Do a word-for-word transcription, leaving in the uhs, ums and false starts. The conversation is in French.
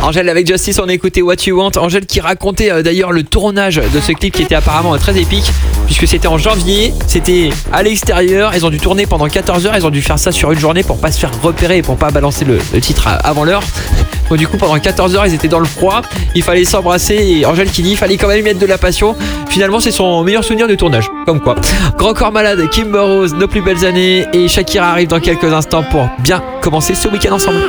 Angèle avec Justice, on a écouté What You Want. Angèle qui racontait euh, d'ailleurs le tournage de ce clip qui était apparemment euh, très épique, puisque c'était en janvier, c'était à l'extérieur, ils ont dû tourner pendant quatorze heures, ils ont dû faire ça sur une journée pour pas se faire repérer et pour pas balancer le, le titre à- avant l'heure. Donc du coup pendant quatorze heures ils étaient dans le froid, il fallait s'embrasser et Angèle qui dit il fallait quand même y mettre de la passion. Finalement c'est son meilleur souvenir de tournage, comme quoi. Grand Corps Malade, Kimber Rose, Nos plus belles années et Shakira arrive dans quelques instants pour bien commencer ce week-end ensemble.